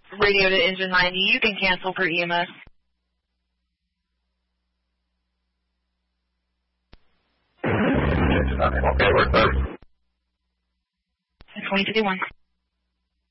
Radio to engine 90. You can cancel for EMS. Engine 90, okay, where's that? 2051.